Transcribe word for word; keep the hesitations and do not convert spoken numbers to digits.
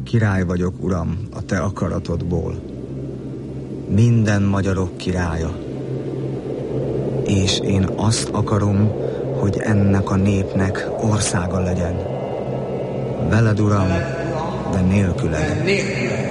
Király vagyok, uram, a te akaratodból. Minden magyarok királya. És én azt akarom, hogy ennek a népnek országa legyen. Veled, uram, de nélküled.